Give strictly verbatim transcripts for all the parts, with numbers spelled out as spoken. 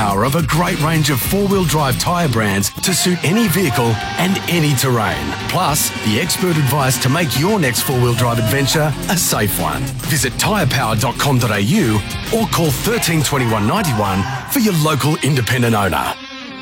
power of a great range of four-wheel drive tyre brands to suit any vehicle and any terrain. Plus, the expert advice to make your next four-wheel drive adventure a safe one. Visit tyre power dot com dot a u or call thirteen twenty-one ninety-one for your local independent owner.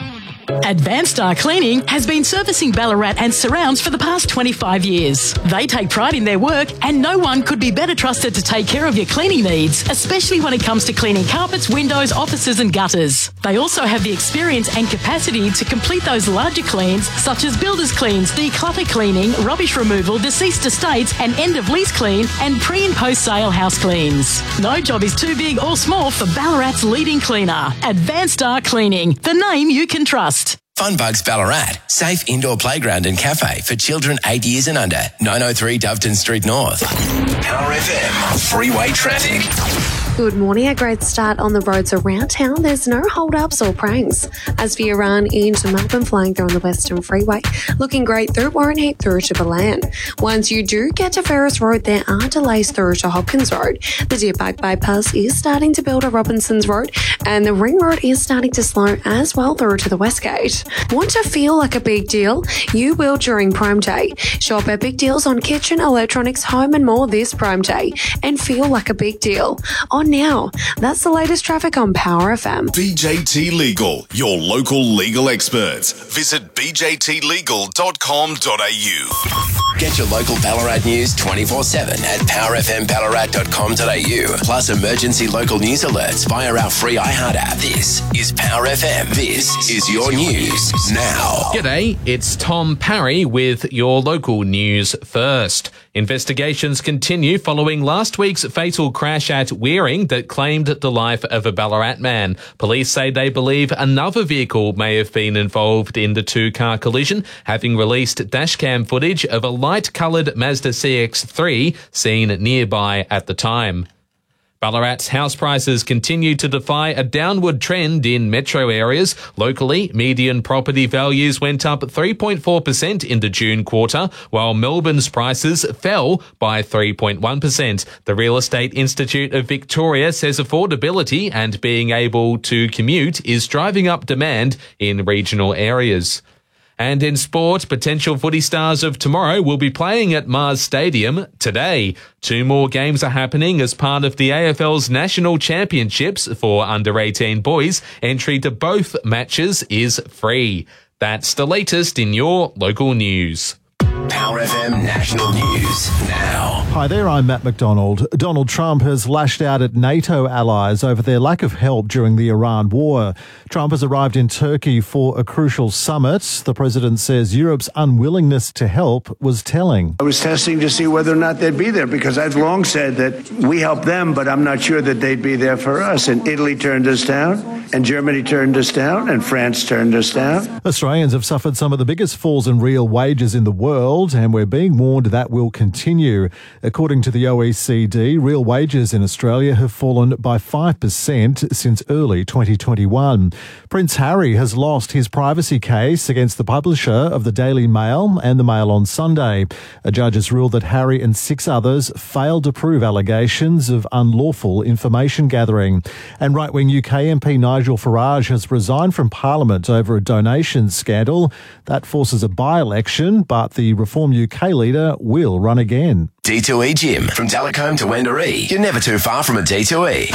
Advanced Star Cleaning has been servicing Ballarat and surrounds for the past twenty-five years. They take pride in their work and no one could be better trusted to take care of your cleaning needs, especially when it comes to cleaning carpets, windows, offices and gutters. They also have the experience and capacity to complete those larger cleans such as builders cleans, declutter cleaning, rubbish removal, deceased estates and end of lease clean and pre and post sale house cleans. No job is too big or small for Ballarat's leading cleaner. Advanced Star Cleaning, the name you can trust. Funbugs Ballarat, safe indoor playground and cafe for children eight years and under. nine oh three Doveton Street North. Power F M, freeway traffic. Good morning. A great start on the roads around town. There's no hold-ups or pranks. As for your run into Melbourne, flying through on the Western Freeway, looking great through Warrenheip through to Balan. Once you do get to Ferris Road, there are delays through to Hopkins Road. The Deer Park bypass is starting to build at Robinson's Road, and the Ring Road is starting to slow as well through to the West Gate. Want to feel like a big deal? You will during Prime Day. Shop at big deals on kitchen, electronics, home and more this Prime Day, and feel like a big deal. On now, that's the latest traffic on Power F M. B J T Legal, your local legal experts. Visit b j t legal dot com dot a u. Get your local Ballarat news twenty-four seven at power f m ballarat dot com dot a u. Plus emergency local news alerts via our free iHeart app. This is Power F M. This is your news now. G'day, it's Tom Parry with your local news first. Investigations continue following last week's fatal crash at Wearing that claimed the life of a Ballarat man. Police say they believe another vehicle may have been involved in the two-car collision, having released dashcam footage of a light-coloured Mazda C X three seen nearby at the time. Ballarat's house prices continue to defy a downward trend in metro areas. Locally, median property values went up three point four percent in the June quarter, while Melbourne's prices fell by three point one percent. The Real Estate Institute of Victoria says affordability and being able to commute is driving up demand in regional areas. And in sport, potential footy stars of tomorrow will be playing at Mars Stadium today. Two more games are happening as part of the A F L's National Championships for under eighteen boys. Entry to both matches is free. That's the latest in your local news. Power F M National News now. Hi there, I'm Matt McDonald. Donald Trump has lashed out at NATO allies over their lack of help during the Iran war. Trump has arrived in Turkey for a crucial summit. The president says Europe's unwillingness to help was telling. I was testing to see whether or not they'd be there because I've long said that we help them, but I'm not sure that they'd be there for us. And Italy turned us down, and Germany turned us down, and France turned us down. Australians have suffered some of the biggest falls in real wages in the world, and we're being warned that will continue. According to the O E C D, real wages in Australia have fallen by five percent since early twenty twenty-one. Prince Harry has lost his privacy case against the publisher of the Daily Mail and the Mail on Sunday. A judge has ruled that Harry and six others failed to prove allegations of unlawful information gathering. And right-wing U K M P Nigel Farage has resigned from Parliament over a donation scandal. That forces a by-election, but the Reform U K leader will run again. D two E Gym. From Telecombe to Wendouree. You're never too far from a D two E.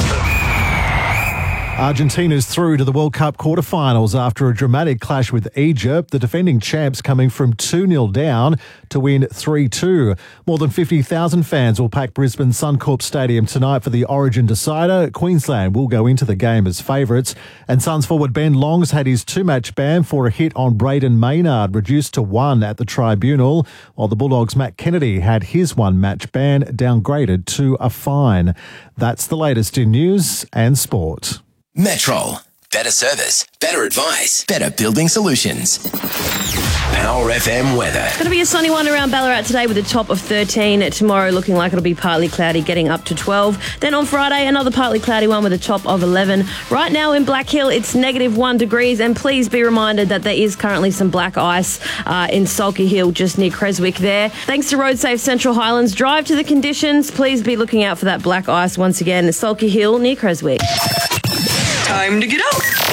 Argentina's through to the World Cup quarterfinals after a dramatic clash with Egypt, the defending champs coming from two nil down to win three two. More than fifty thousand fans will pack Brisbane Suncorp Stadium tonight for the Origin decider. Queensland will go into the game as favourites. And Suns forward Ben Long's had his two-match ban for a hit on Braden Maynard, reduced to one at the tribunal, while the Bulldogs' Matt Kennedy had his one-match ban downgraded to a fine. That's the latest in news and sport. Metrol. Better service, better advice, better building solutions. Power F M weather. Going to be a sunny one around Ballarat today with a top of thirteen. Tomorrow looking like it'll be partly cloudy, getting up to twelve. Then on Friday, another partly cloudy one with a top of eleven. Right now in Black Hill, it's negative one degrees. And please be reminded that there is currently some black ice uh, in Sulky Hill, just near Creswick there. Thanks to RoadSafe Central Highlands. Drive to the conditions. Please be looking out for that black ice once again. Sulky Hill near Creswick. Time to get up.